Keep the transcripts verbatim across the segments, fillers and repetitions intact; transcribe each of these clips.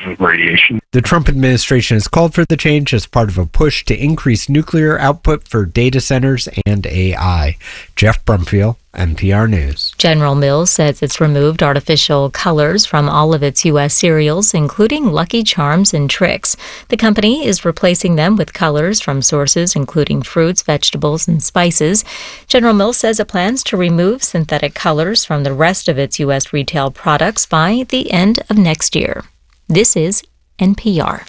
of radiation. The Trump administration has called for the change as part of a push to increase nuclear output for data centers and A I. Jeff Brumfield, N P R News. General Mills says it's removed artificial colors from all of its U S cereals, including Lucky Charms and Trix. The company is replacing them with colors from sources including fruits, vegetables, and spices. General Mills says it plans to remove synthetic colors from the rest of its U S retail products by the end of next year. This is N P R.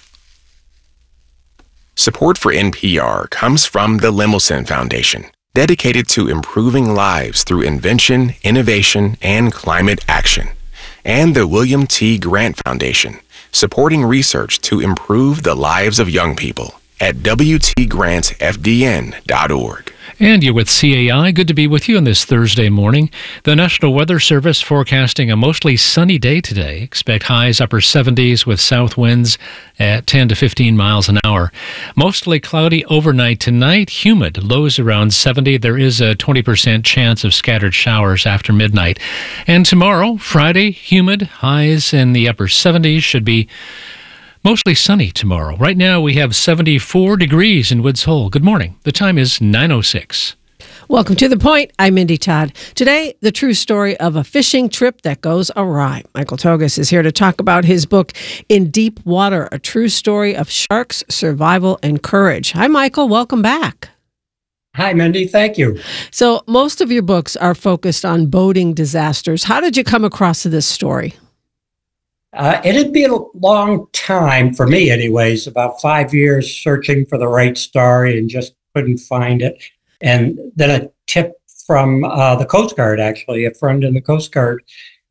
Support for N P R comes from the Lemelson Foundation, dedicated to improving lives through invention, innovation, and climate action. And the William T. Grant Foundation, supporting research to improve the lives of young people at w t grant f d n dot org. And you're with C A I. Good to be with you on this Thursday morning. The National Weather Service forecasting a mostly sunny day today. Expect highs upper seventies with south winds at ten to fifteen miles an hour. Mostly cloudy overnight tonight. Humid, lows around seventy. There is a twenty percent chance of scattered showers after midnight. And tomorrow, Friday, humid, highs in the upper seventies. Should be mostly sunny tomorrow. Right now we have seventy-four degrees in Woods Hole. Good morning. The time is nine oh six. Welcome to The Point. I'm Mindy Todd. Today, the true story of a fishing trip that goes awry. Michael Togas is here to talk about his book, In Deep Water, a true story of sharks, survival, and courage. Hi, Michael. Welcome back. Hi, Mindy. Thank you. So most of your books are focused on boating disasters. How did you come across this story? Uh, it had been a long time, for me anyways, about five years searching for the right story and just couldn't find it. And then a tip from uh, the Coast Guard, actually, a friend in the Coast Guard.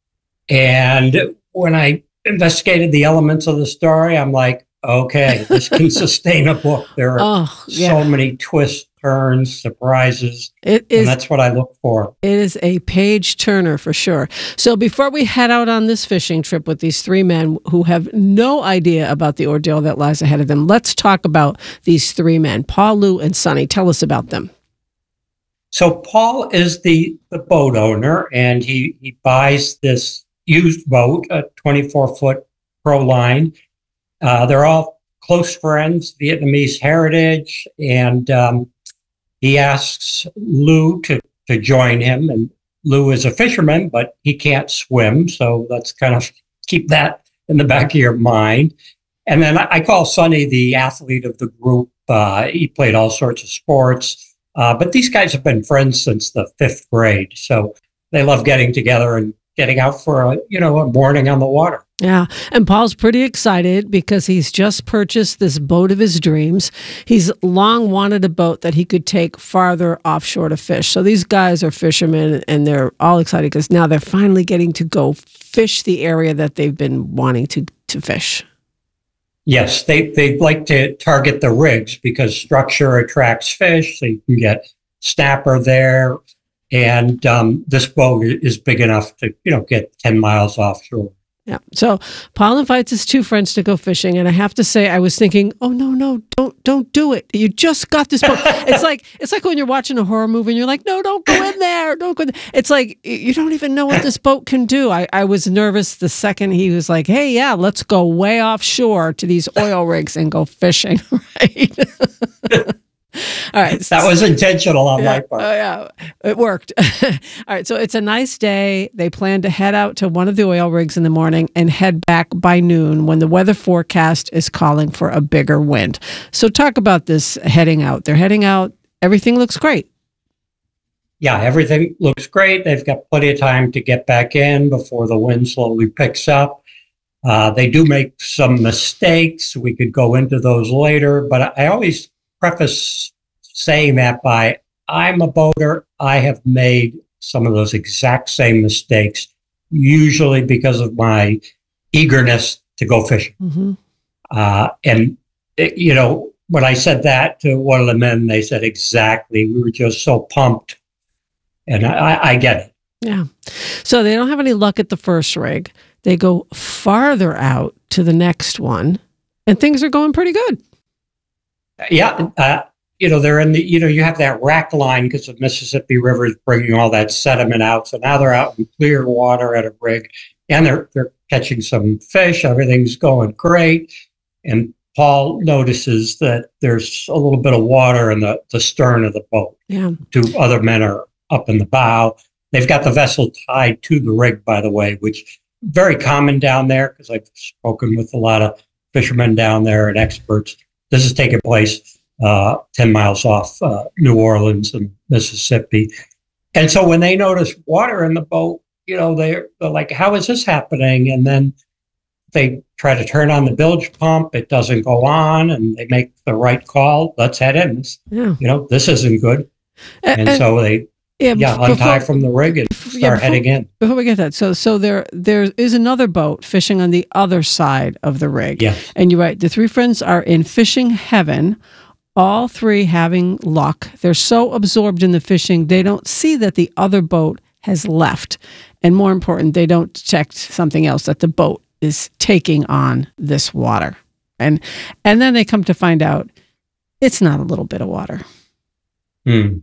And when I investigated the elements of the story, I'm like, okay, this can sustain a book. There are oh, yeah. so many twists, turns, surprises. It is, and that's what I look for. It is a page turner for sure. So before we head out on this fishing trip with these three men who have no idea about the ordeal that lies ahead of them, let's talk about these three men, Paul, Lou, and Sonny. Tell us about them. So Paul is the, the boat owner, and he, he buys this used boat, a twenty-four foot Proline. Uh, they're all close friends, Vietnamese heritage, and um, he asks Lou to, to join him. And Lou is a fisherman, but he can't swim, so let's kind of keep that in the back of your mind. And then I, I call Sonny the athlete of the group. Uh, he played all sorts of sports, uh, but these guys have been friends since the fifth grade, so they love getting together and getting out for a, you know, a morning on the water. Yeah. And Paul's pretty excited because he's just purchased this boat of his dreams. He's long wanted a boat that he could take farther offshore to fish. So these guys are fishermen and they're all excited because now they're finally getting to go fish the area that they've been wanting to, to fish. Yes, they, they like to target the rigs because structure attracts fish. So you can get snapper there. And um, this boat is big enough to, you know, get ten miles offshore. Yeah. So Paul invites his two friends to go fishing, and I have to say, I was thinking, "Oh no, no, don't, don't do it! You just got this boat." it's like it's like when you're watching a horror movie and you're like, "No, don't go in there, don't go." In there. It's like you don't even know what this boat can do. I, I was nervous the second he was like, "Hey, yeah, let's go way offshore to these oil rigs and go fishing." Right. All right. That was intentional on yeah, my part. Oh, yeah. It worked. All right. So it's a nice day. They plan to head out to one of the oil rigs in the morning and head back by noon when the weather forecast is calling for a bigger wind. So talk about this heading out. They're heading out. Everything looks great. Yeah, everything looks great. They've got plenty of time to get back in before the wind slowly picks up. Uh, they do make some mistakes. We could go into those later, but I always preface saying that by, I'm a boater. I have made some of those exact same mistakes, usually because of my eagerness to go fishing. Mm-hmm. Uh, and, it, you know, when I said that to one of the men, they said, exactly. We were just so pumped. And I, I get it. Yeah. So they don't have any luck at the first rig. They go farther out to the next one, and things are going pretty good. Yeah, uh, you know, they're in the, you know, you have that rack line because the Mississippi River is bringing all that sediment out. So now they're out in clear water at a rig, and they're they're catching some fish. Everything's going great, and Paul notices that there's a little bit of water in the, the stern of the boat. Yeah. Two other men are up in the bow. They've got the vessel tied to the rig, by the way, which very common down there because I've spoken with a lot of fishermen down there and experts. This is taking place uh, ten miles off uh, New Orleans and Mississippi. And so when they notice water in the boat, you know, they're, they're like, how is this happening? And then they try to turn on the bilge pump. It doesn't go on, and they make the right call. Let's head in. Yeah. You know, this isn't good. And, and so they, yeah, yeah before, untie from the rig and start yeah, before, heading in. Before we get that, so so there there is another boat fishing on the other side of the rig. Yes. And you're right. The three friends are in fishing heaven, all three having luck. They're so absorbed in the fishing, they don't see that the other boat has left. And more important, they don't detect something else, that the boat is taking on this water. And and then they come to find out it's not a little bit of water. Hmm.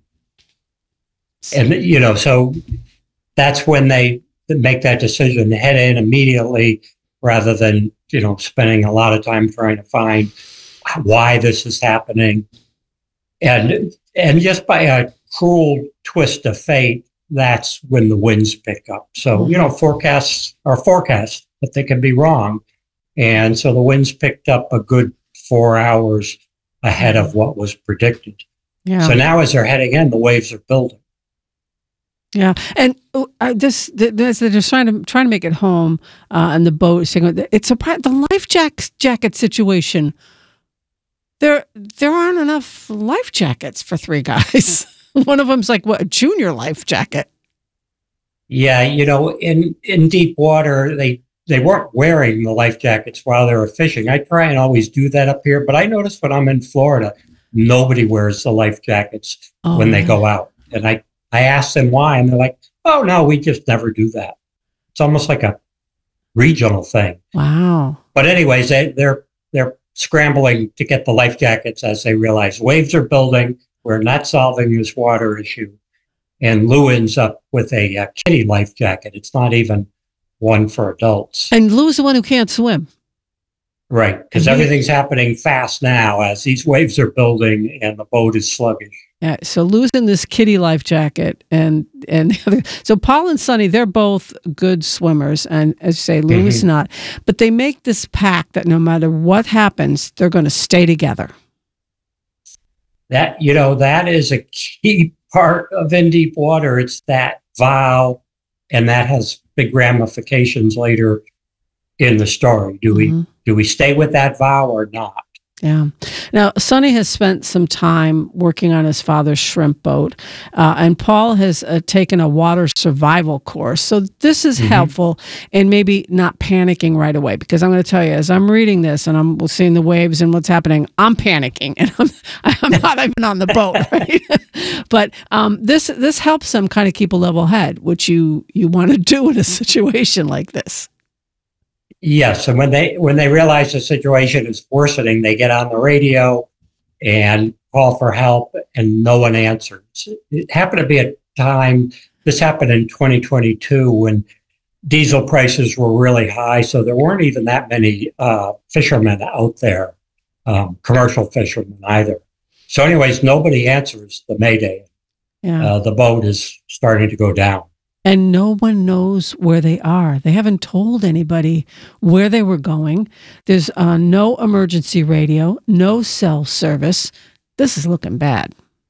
And, you know, so that's when they make that decision to head in immediately rather than, you know, spending a lot of time trying to find why this is happening. And and just by a cruel twist of fate, that's when the winds pick up. So, you know, forecasts are forecasts, but they can be wrong. And so the winds picked up a good four hours ahead of what was predicted. Yeah. So now as they're heading in, the waves are building. Yeah, and uh, this, this they're just trying to trying to make it home, uh, and the boat is saying it's a the life jack, jacket situation. There, there aren't enough life jackets for three guys. One of them's like what, a junior life jacket. Yeah, you know, in in deep water, they they weren't wearing the life jackets while they were fishing. I try and always do that up here, but I notice when I'm in Florida, nobody wears the life jackets oh, when they man. go out, and I. I asked them why, and they're like, oh, no, we just never do that. It's almost like a regional thing. Wow. But anyways, they, they're they're scrambling to get the life jackets as they realize waves are building. We're not solving this water issue. And Lou ends up with a, a kiddie life jacket. It's not even one for adults. And Lou's the one who can't swim. Right, because everything's happening fast now as these waves are building and the boat is sluggish. Yeah, so Lou's in this kiddie life jacket, and and the other, so Paul and Sonny, they're both good swimmers, and as you say, Lou mm-hmm. is not. But they make this pact that no matter what happens, they're going to stay together. That you know, that is a key part of In Deep Water. It's that vow, and that has big ramifications later in the story. Do we mm-hmm. do we stay with that vow or not? Yeah. Now, Sonny has spent some time working on his father's shrimp boat, uh, and Paul has uh, taken a water survival course. So this is mm-hmm. helpful in maybe not panicking right away, because I'm going to tell you, as I'm reading this and I'm seeing the waves and what's happening, I'm panicking, and I'm, I'm not even on the boat, right? But um, this this helps them kind of keep a level head, which you you want to do in a situation like this. Yes, and when they when they realize the situation is worsening, they get on the radio and call for help, and no one answers. It happened to be a time, this happened in twenty twenty-two when diesel prices were really high, so there weren't even that many uh, fishermen out there, um, commercial fishermen either. So anyways, nobody answers the Mayday. Yeah. Uh, the boat is starting to go down. And no one knows where they are. They haven't told anybody where they were going. There's uh, no emergency radio, no cell service. This is looking bad.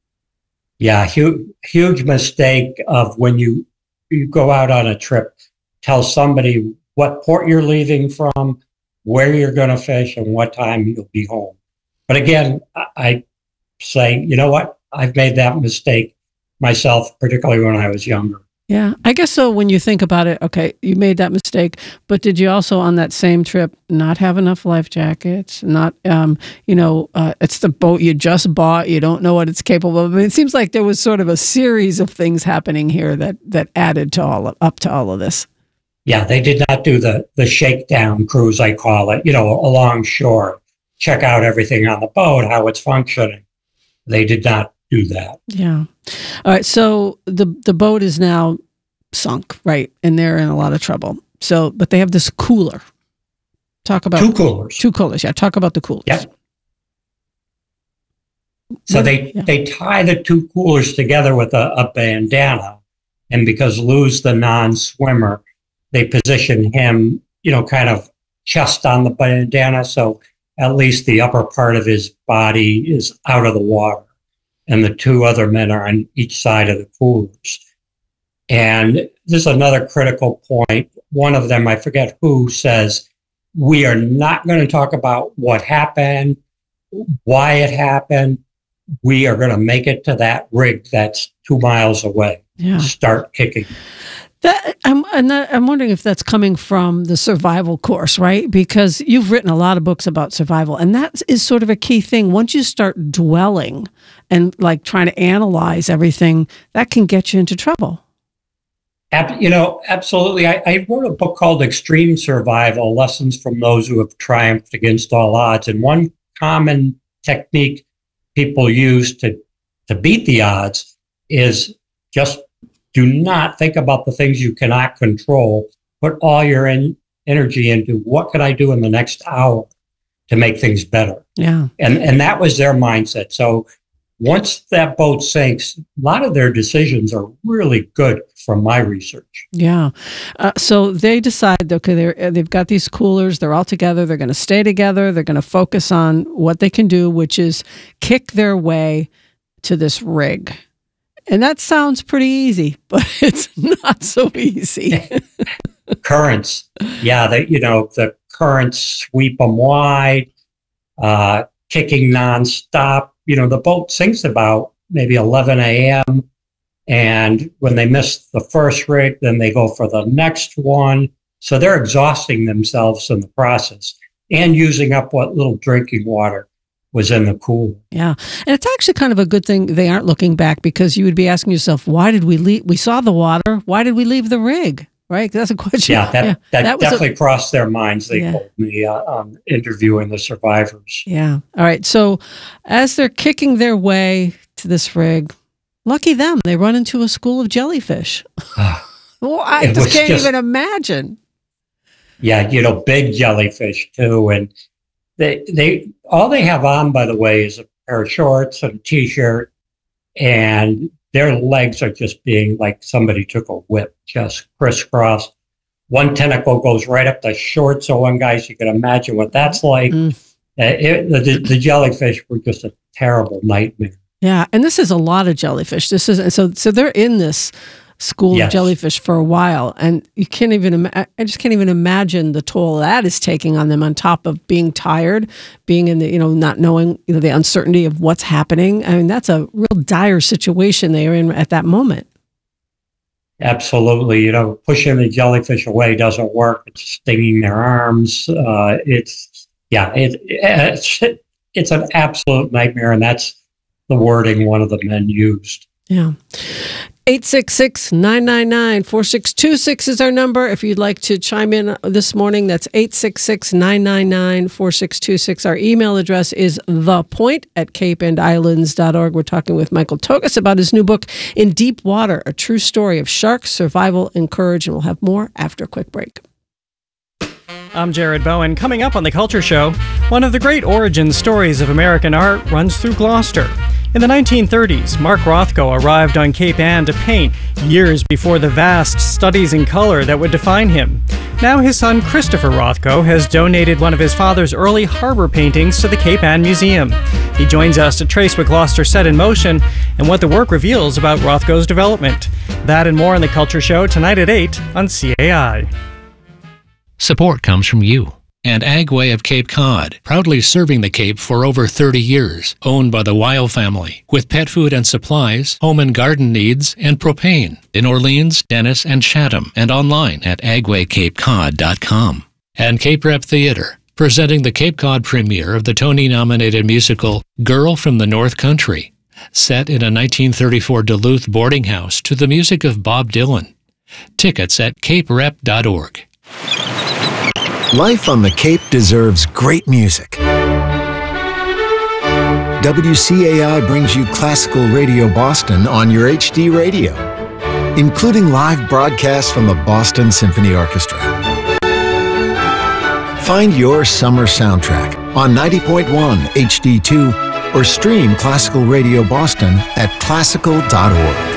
Yeah, huge, huge mistake of when you, you go out on a trip, tell somebody what port you're leaving from, where you're going to fish, and what time you'll be home. But again, I say, you know what? I've made that mistake myself, particularly when I was younger. Yeah, I guess so. When you think about it, okay, you made that mistake, but did you also on that same trip not have enough life jackets? Not, um, you know, uh, it's the boat you just bought. You don't know what it's capable of. I mean, it seems like there was sort of a series of things happening here that that added to all of, up to all of this. Yeah, they did not do the the shakedown cruise, I call it. You know, along shore, check out everything on the boat, how it's functioning. They did not do that. Yeah. All right. So the the boat is now sunk, right? And they're in a lot of trouble. So, but they have this cooler. Talk about two coolers. Two coolers. Yeah. Talk about the coolers. Yep. So they, yeah. they tie the two coolers together with a, a bandana. And because Lou's the non-swimmer, they position him, you know, kind of chest on the bandana. So at least the upper part of his body is out of the water. And the two other men are on each side of the coolers. And there's another critical point. One of them, I forget who, says, we are not going to talk about what happened, why it happened. We are going to make it to that rig that's two miles away. Yeah. Start kicking. That I'm and that, I'm wondering if that's coming from the survival course, right? Because you've written a lot of books about survival, and that is sort of a key thing. Once you start dwelling and like trying to analyze everything, that can get you into trouble. You know, absolutely. I, I wrote a book called Extreme Survival: Lessons from Those Who Have Triumphed Against All Odds. And one common technique people use to, to beat the odds is just do not think about the things you cannot control. Put all your in, energy into what could I do in the next hour to make things better. Yeah. And and that was their mindset. So once that boat sinks, a lot of their decisions are really good from my research. Yeah. Uh, so they decide, okay, they're, they've got these coolers. They're all together. They're going to stay together. They're going to focus on what they can do, which is kick their way to this rig. And that sounds pretty easy, but it's not so easy. Currents. Yeah, the, you know, the currents sweep them wide, uh, kicking nonstop. You know, the boat sinks about maybe eleven a.m. And when they miss the first rig, then they go for the next one. So they're exhausting themselves in the process and using up what little drinking water was in the cooler. Yeah. And it's actually kind of a good thing they aren't looking back, because you would be asking yourself, why did we leave? We saw the water. Why did we leave the rig? Right? That's a question. Yeah, that, yeah, that, that definitely a, crossed their minds. They yeah. told me uh, um, interviewing the survivors. Yeah. All right. So as they're kicking their way to this rig, lucky them, they run into a school of jellyfish. Well, I just can't just, even imagine. Yeah, you know, big jellyfish too. And they, they, all they have on, by the way, is a pair of shorts and a t-shirt, and their legs are just being like somebody took a whip, just crisscross. One tentacle goes right up the shorts of one guy, so you can imagine what that's like. Mm. Uh, it, the, the jellyfish were just a terrible nightmare. Yeah, and this is a lot of jellyfish. This is so so they're in this school yes. of jellyfish for a while, and you can't even. I just can't even imagine the toll that is taking on them. On top of being tired, being in the you know not knowing you know the uncertainty of what's happening. I mean, that's a real dire situation they are in at that moment. Absolutely, you know, pushing the jellyfish away doesn't work. It's stinging their arms. Uh, it's yeah, it, it's it's an absolute nightmare, and that's the wording one of the men used. Yeah. eight six six, nine nine nine, four six two six is our number. If you'd like to chime in this morning, that's eight six six, nine nine nine, four six two six. Our email address is thepoint at cape and islands dot org. We're talking with Michael Togas about his new book, In Deep Water, a true story of sharks, survival, and courage. And we'll have more after a quick break. I'm Jared Bowen. Coming up on The Culture Show, one of the great origin stories of American art runs through Gloucester. In the nineteen thirties, Mark Rothko arrived on Cape Ann to paint years before the vast studies in color that would define him. Now his son Christopher Rothko has donated one of his father's early harbor paintings to the Cape Ann Museum. He joins us to trace what Gloucester set in motion and what the work reveals about Rothko's development. That and more on The Culture Show tonight at eight on C A I. Support comes from you and Agway of Cape Cod, proudly serving the Cape for over thirty years, owned by the Weil family, with pet food and supplies, home and garden needs, and propane in Orleans, Dennis, and Chatham, and online at agway cape cod dot com. And Cape Rep Theater, presenting the Cape Cod premiere of the Tony-nominated musical Girl from the North Country, set in a nineteen thirty-four Duluth boarding house to the music of Bob Dylan. Tickets at cape rep dot org. Life on the Cape deserves great music. W C A I brings you Classical Radio Boston on your H D radio, including live broadcasts from the Boston Symphony Orchestra. Find your summer soundtrack on ninety point one H D two or stream Classical Radio Boston at classical dot org.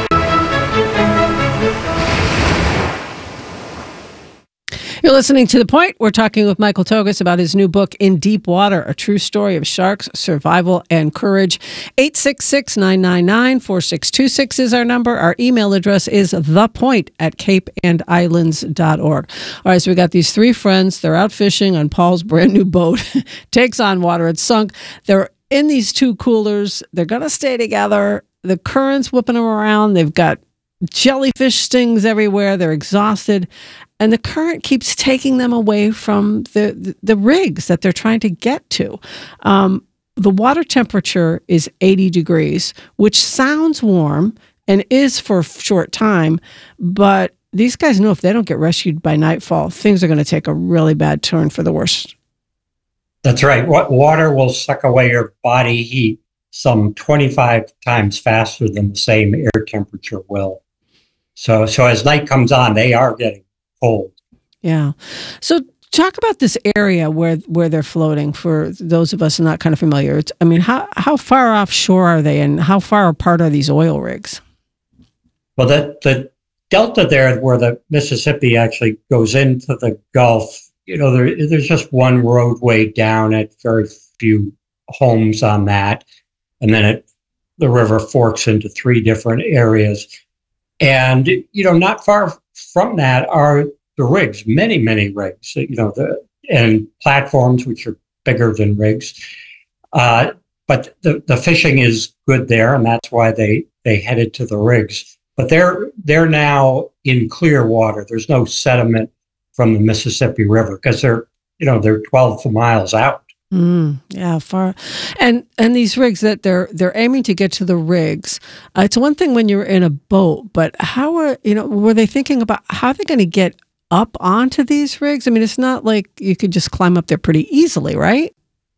You're listening to The Point. We're talking with Michael Togas about his new book, In Deep Water, A True Story of Sharks, Survival, and Courage. eight six six, nine nine nine, four six two six is our number. Our email address is thepoint at cape and islands dot org. All right, so we got these three friends. They're out fishing on Paul's brand new boat. Takes on water. It's sunk. They're in these two coolers. They're going to stay together. The current's whipping them around. They've got jellyfish stings everywhere. They're exhausted. And the current keeps taking them away from the, the, the rigs that they're trying to get to. Um, the water temperature is eighty degrees, which sounds warm and is for a short time. But these guys know if they don't get rescued by nightfall, things are going to take a really bad turn for the worse. That's right. Water will suck away your body heat some twenty-five times faster than the same air temperature will. So, so as night comes on, they are getting cold. Yeah. So talk about this area where where they're floating for those of us not kind of familiar. It's, I mean, how, how far offshore are they and how far apart are these oil rigs? Well, the, the delta there where the Mississippi actually goes into the Gulf, you know, there, there's just one roadway down at very few homes on that. And then it, the river forks into three different areas. And, you know, not far from that are the rigs, many, many rigs, you know, the, and platforms, which are bigger than rigs. Uh, but the, the fishing is good there, and that's why they, they headed to the rigs. But they're they're now in clear water. There's no sediment from the Mississippi River because they're, you know, they're twelve miles out. Mm, yeah, far. And and these rigs that they're they're aiming to get to the rigs. Uh, it's one thing when you're in a boat, but how are, you know, were they thinking about how are they going to get up onto these rigs? I mean, it's not like you could just climb up there pretty easily, right?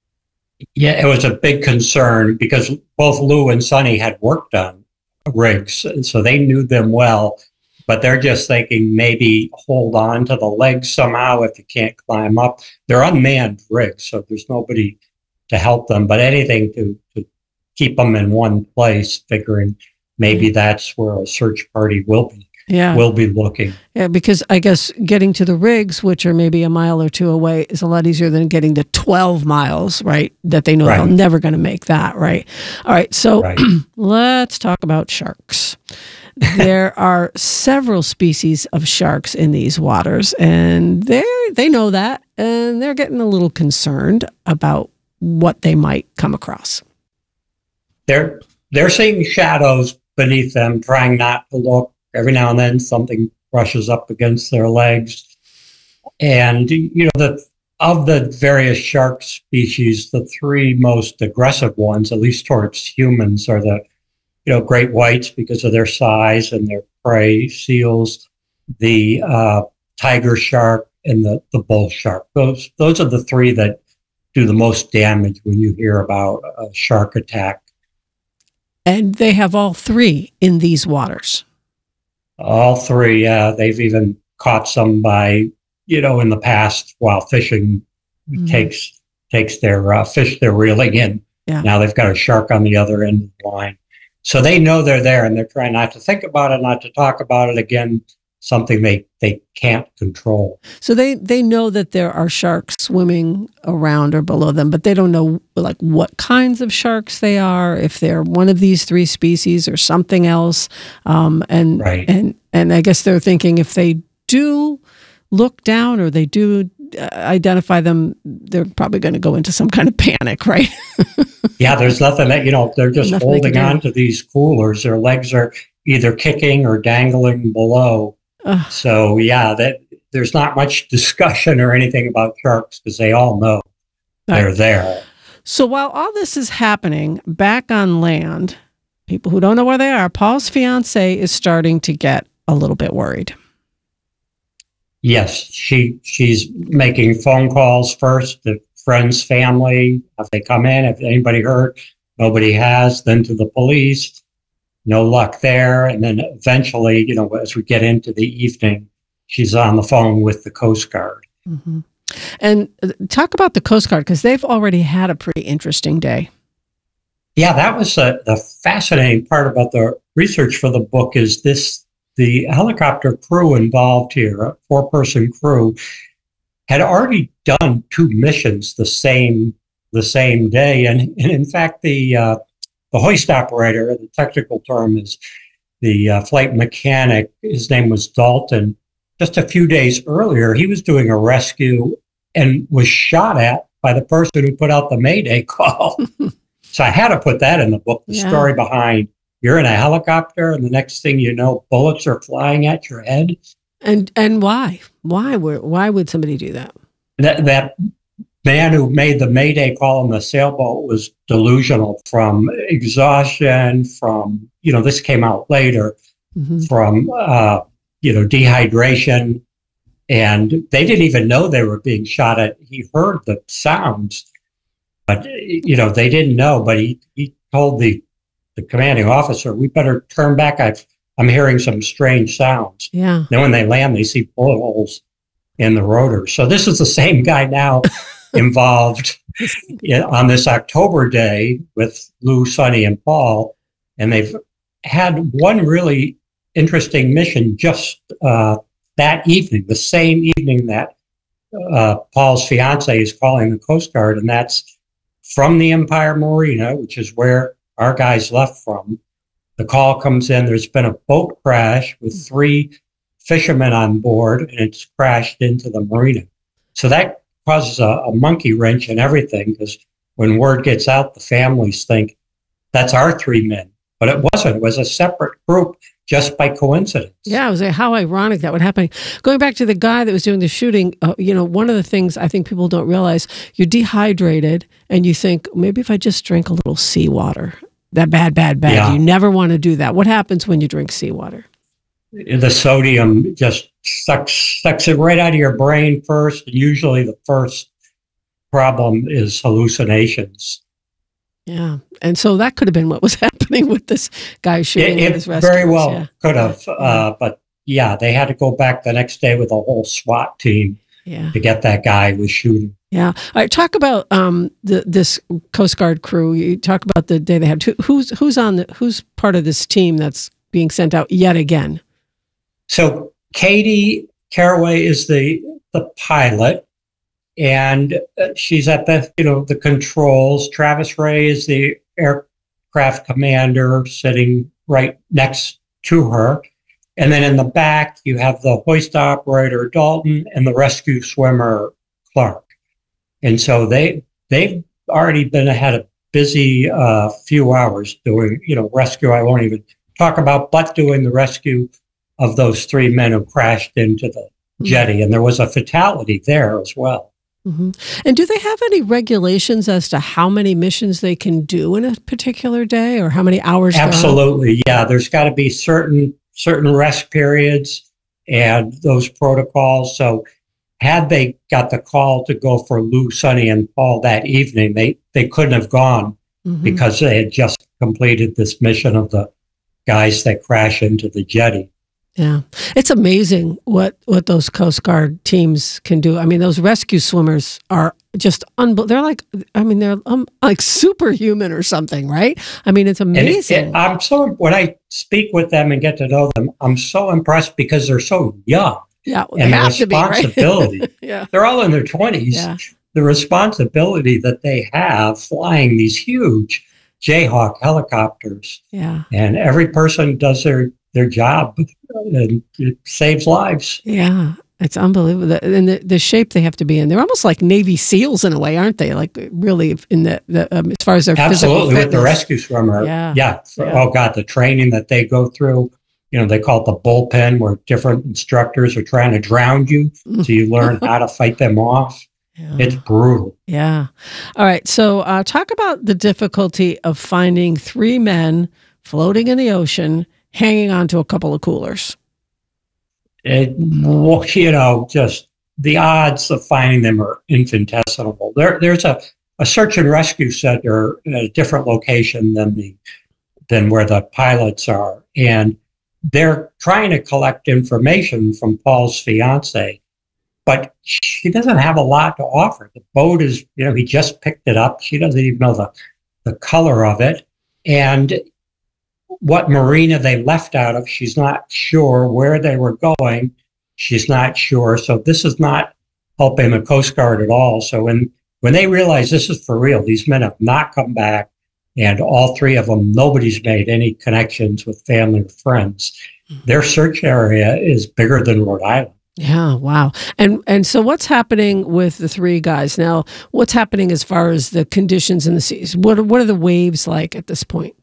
Yeah, it was a big concern because both Lou and Sonny had worked on rigs, and so they knew them well. But they're just thinking maybe hold on to the legs somehow if you can't climb up. They're unmanned rigs, so there's nobody to help them, but anything to, to keep them in one place, figuring maybe that's where a search party will be. Yeah. Will be looking. Yeah, because I guess getting to the rigs, which are maybe a mile or two away, is a lot easier than getting to twelve miles, right? That they know right. they're never going to make that, right? All right, so right. let's talk about sharks. There are several species of sharks in these waters, and they they know that, and they're getting a little concerned about what they might come across. They're they're seeing shadows beneath them, trying not to look. Every now and then, something brushes up against their legs, and you know the of the various shark species, the three most aggressive ones, at least towards humans, are the you know, great whites because of their size and their prey, seals, the uh, tiger shark, and the, the bull shark. Those those are the three that do the most damage when you hear about a shark attack. And they have all three in these waters. All three, yeah. They've even caught some by, you know, in the past while fishing mm-hmm. takes takes their uh, fish they're reeling in. Yeah. Now they've got a shark on the other end of the line. So they know they're there, and they're trying not to think about it, not to talk about it. Again, something they, they can't control. So they, they know that there are sharks swimming around or below them, but they don't know like what kinds of sharks they are, if they're one of these three species or something else. Um, and right. and and I guess they're thinking if they do look down or they do identify them, they're probably going to go into some kind of panic, right? Yeah, there's nothing that, you know, they're just nothing holding on to these coolers. Their legs are either kicking or dangling below. Ugh. So, yeah, that there's not much discussion or anything about sharks because they all know they're right. there. So while all this is happening back on land, people who don't know where they are, Paul's fiance is starting to get a little bit worried. Yes, she she's making phone calls first to friends, family. Have they come in? Have anybody heard? Nobody has. Then to the police. No luck there. And then eventually, you know, as we get into the evening, she's on the phone with the Coast Guard. Mm-hmm. And uh, talk about the Coast Guard, because they've already had a pretty interesting day. Yeah, that was a, the fascinating part about the research for the book is this, the helicopter crew involved here, a four-person crew, had already done two missions the same the same day. And, and in fact, the uh, the hoist operator, the technical term is the uh, flight mechanic, his name was Dalton. Just a few days earlier, he was doing a rescue and was shot at by the person who put out the Mayday call. So I had to put that in the book, the yeah. story behind you're in a helicopter and the next thing you know, bullets are flying at your head. And and why? Why were why would somebody do that? That that man who made the Mayday call on the sailboat was delusional from exhaustion, from, you know, this came out later, mm-hmm. from, uh, you know, dehydration. And they didn't even know they were being shot at. He heard the sounds, but, you know, they didn't know. But he, he told the, the commanding officer, we better turn back. I've, I'm hearing some strange sounds. Yeah. Then when they land, they see bullet holes in the rotor. So this is the same guy now involved on this October day with Lou, Sonny, and Paul. And they've had one really interesting mission just uh, that evening, the same evening that uh, Paul's fiance is calling the Coast Guard. And that's from the Empire Marina, which is where our guys left from. The call comes in, there's been a boat crash with three fishermen on board, and it's crashed into the marina. So that causes a, a monkey wrench in everything, because when word gets out, the families think that's our three men. But it wasn't. It was a separate group just by coincidence. Yeah, it was like, how ironic that would happen. Going back to the guy that was doing the shooting, uh, you know, one of the things I think people don't realize, you're dehydrated and you think, maybe if I just drink a little seawater, that bad, bad, bad. Yeah. You never want to do that. What happens when you drink seawater? The sodium just sucks sucks it right out of your brain first. And usually the first problem is hallucinations. Yeah. And so that could have been what was happening with this guy shooting it, at his restaurant. Very well yeah. could have. Yeah. Uh, but yeah, they had to go back the next day with a whole SWAT team yeah. to get that guy who was shooting. Yeah. All right. Talk about um, the, this Coast Guard crew. You talk about the day they had. Who, who's who's on the who's part of this team that's being sent out yet again? So Katie Caraway is the the pilot, and she's at the you know the controls. Travis Ray is the aircraft commander, sitting right next to her. And then in the back, you have the hoist operator Dalton and the rescue swimmer Clark. And so they they've already been ahead a busy uh, few hours doing you know rescue. I won't even talk about, but doing the rescue of those three men who crashed into the jetty. And there was a fatality there as well. Mm-hmm. And do they have any regulations as to how many missions they can do in a particular day, or how many hours? Absolutely. Yeah. There's got to be certain, certain rest periods and those protocols. So had they got the call to go for Lou, Sonny, and Paul that evening, they, they couldn't have gone mm-hmm. because they had just completed this mission of the guys that crash into the jetty. Yeah. It's amazing what, what those Coast Guard teams can do. I mean, those rescue swimmers are just unbelievable. They're like, I mean, they're um, like superhuman or something, right? I mean, it's amazing. It, it, I'm so, when I speak with them and get to know them, I'm so impressed because they're so young. Yeah. Well, and the responsibility. Be, right? yeah. They're all in their twenties. Yeah. The responsibility that they have flying these huge Jayhawk helicopters. Yeah. And every person does their, their job, and it saves lives. Yeah, it's unbelievable. And the, the shape they have to be in. They're almost like Navy SEALs in a way, aren't they? Like really in the, the um, as far as their Absolutely, physical fitness. With the rescue swimmer. Yeah. yeah. yeah. Oh, God, the training that they go through. You know, they call it the bullpen, where different instructors are trying to drown you, so you learn how to fight them off. Yeah. It's brutal. Yeah. All right. So uh, talk about the difficulty of finding three men floating in the ocean, hanging on to a couple of coolers. It, you know, just the odds of finding them are infinitesimal. There, there's a, a search and rescue center at a different location than the than where the pilots are, and they're trying to collect information from Paul's fiance. but she doesn't have a lot to offer. The boat is, you know, he just picked it up. She doesn't even know the, the color of it. And what marina they left out of, she's not sure. Where they were going, she's not sure. So this is not helping the Coast Guard at all. So when, when they realize this is for real, these men have not come back, and all three of them, nobody's made any connections with family or friends. Their search area is bigger than Rhode Island. Yeah, wow. And and so what's happening with the three guys now? What's happening as far as the conditions in the seas? What what are the waves like at this point?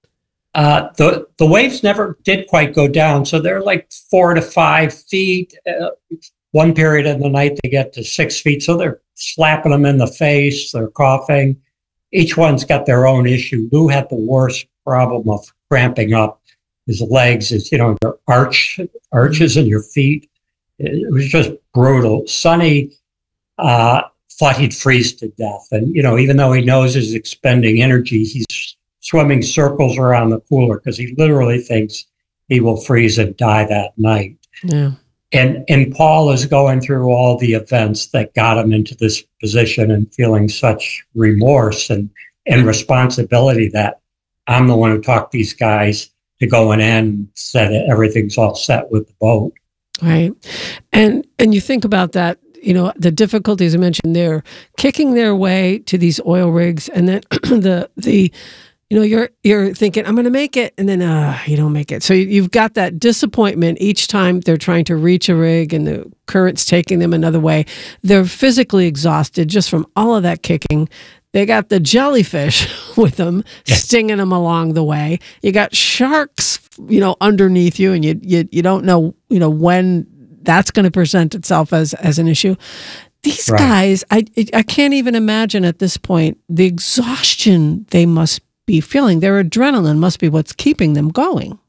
Uh, the the waves never did quite go down, so they're like four to five feet. Uh, one period of the night they get to six feet, so they're slapping them in the face. They're coughing. Each one's got their own issue. Lou had the worst problem of cramping up his legs. Is you know your arch arches in your feet. It was just brutal. Sonny uh, thought he'd freeze to death. And, you know, even though he knows he's expending energy, he's swimming circles around the cooler because he literally thinks he will freeze and die that night. Yeah. And and Paul is going through all the events that got him into this position and feeling such remorse and, and responsibility that I'm the one who talked these guys to going in, said everything's all set with the boat. Right. And and you think about that, you know, the difficulties I mentioned, they're kicking their way to these oil rigs, and then the the you know, you're you're thinking, I'm going to make it, and then uh, you don't make it. So you've got that disappointment each time they're trying to reach a rig and the current's taking them another way. They're physically exhausted just from all of that kicking. They got the jellyfish with them, yes, stinging them along the way. You got sharks, you know, underneath you, and you you you don't know, you know, when that's going to present itself as as an issue. These right. guys, I I can't even imagine at this point the exhaustion they must be feeling. Their adrenaline must be what's keeping them going.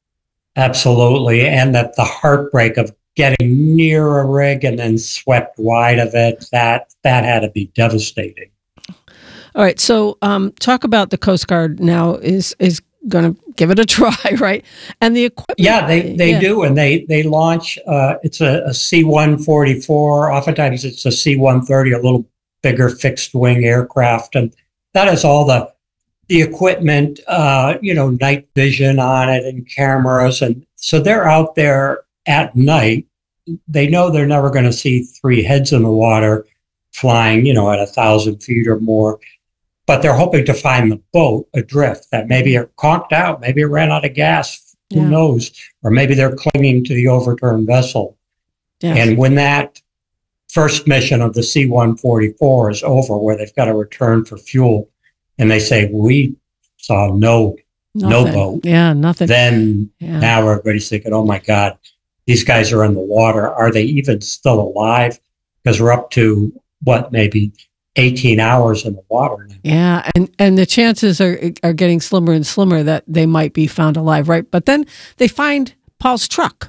Absolutely, and that the heartbreak of getting near a rig and then swept wide of it, that that had to be devastating. All right, so um, talk about the Coast Guard now is is going to give it a try, right? And the equipment. Yeah, they, they yeah. do, and they they launch. Uh, it's a, a C one forty-four. Oftentimes, it's a C one thirty, a little bigger fixed wing aircraft, and that has all the the equipment, uh, you know, night vision on it and cameras, and so they're out there at night. They know they're never going to see three heads in the water flying, you know, at a thousand feet or more. But they're hoping to find the boat adrift that maybe are conked out, maybe it ran out of gas, who yeah. knows? Or maybe they're clinging to the overturned vessel. Yeah. And when that first mission of the C one forty-four is over, where they've got to return for fuel, and they say, we saw no nothing. no boat. Yeah, nothing. Then yeah. now everybody's thinking, oh my God, these guys are in the water. Are they even still alive? Because we're up to, what, maybe eighteen hours in the water now. Yeah, and, and the chances are are getting slimmer and slimmer that they might be found alive, right? But then they find Paul's truck.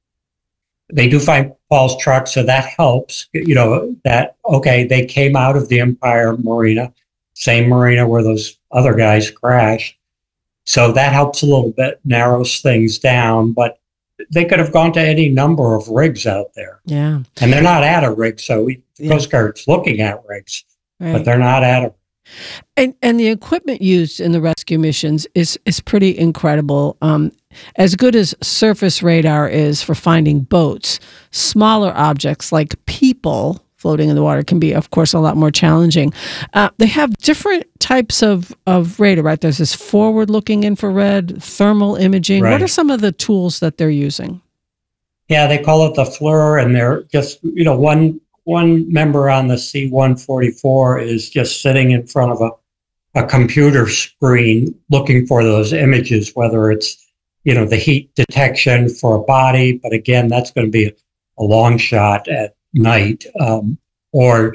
They do find Paul's truck, so that helps. You know, that, okay, they came out of the Empire Marina, same marina where those other guys crashed. So that helps a little bit, narrows things down, but they could have gone to any number of rigs out there. Yeah. And they're not at a rig, so we, the yeah. Coast Guard's looking at rigs, right. but they're not at a And and the equipment used in the rescue missions is is pretty incredible. Um, as good as surface radar is for finding boats, smaller objects like people floating in the water can be, of course, a lot more challenging. Uh, they have different types of, of radar, right? There's this forward-looking infrared, thermal imaging. Right. What are some of the tools that they're using? Yeah, they call it the FLIR, and they're just, you know, one one member on the C one forty-four is just sitting in front of a, a computer screen looking for those images, whether it's, you know, the heat detection for a body, but again, that's going to be a, a long shot at night, um, or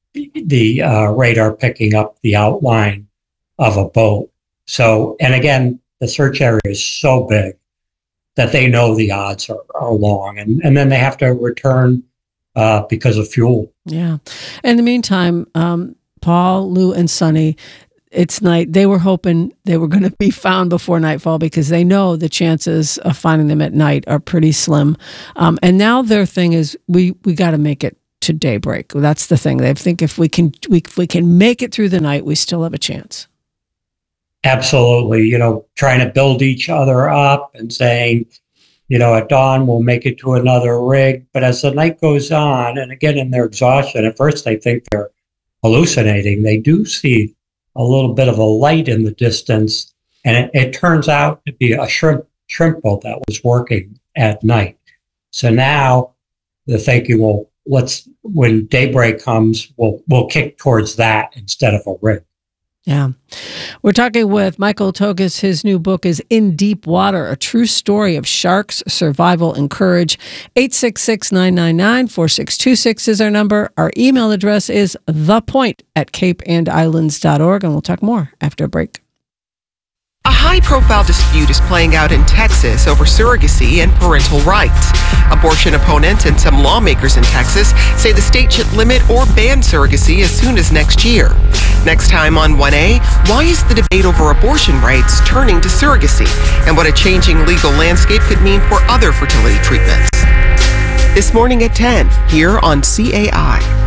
the uh, radar picking up the outline of a boat. So, and again, the search area is so big that they know the odds are, are long, and, and then they have to return uh, because of fuel. Yeah. In the meantime, um, Paul, Lou, and Sonny, it's night. They were hoping they were going to be found before nightfall because they know the chances of finding them at night are pretty slim. Um, and now their thing is we we got to make it to daybreak. That's the thing. They think if we can we, if we can make it through the night, we still have a chance. Absolutely. You know, trying to build each other up and saying, you know, at dawn, we'll make it to another rig. But as the night goes on, and again, in their exhaustion, at first they think they're hallucinating. They do see a little bit of a light in the distance, and it, it turns out to be a shrimp, shrimp boat that was working at night. So now they're thinking, well, let's, when daybreak comes, we'll, we'll kick towards that instead of a rig. Yeah. We're talking with Michael Togas. His new book is In Deep Water, a true story of sharks, survival, and courage. eight six six, nine nine nine, four six two six is our number. Our email address is thepoint at cape and islands dot org, and we'll talk more after a break. A high-profile dispute is playing out in Texas over surrogacy and parental rights. Abortion opponents and some lawmakers in Texas say the state should limit or ban surrogacy as soon as next year. Next time on one A, why is the debate over abortion rights turning to surrogacy, and what a changing legal landscape could mean for other fertility treatments? This morning at ten, here on C A I.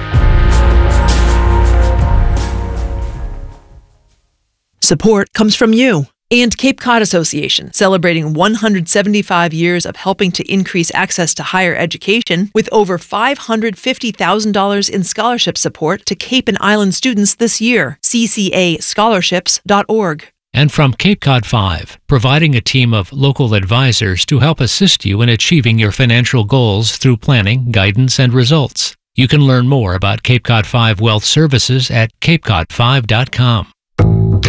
Support comes from you and Cape Cod Association, celebrating one hundred seventy-five years of helping to increase access to higher education with over five hundred fifty thousand dollars in scholarship support to Cape and Island students this year. C C A scholarships dot org. And from Cape Cod five, providing a team of local advisors to help assist you in achieving your financial goals through planning, guidance, and results. You can learn more about Cape Cod five Wealth Services at cape cod five dot com.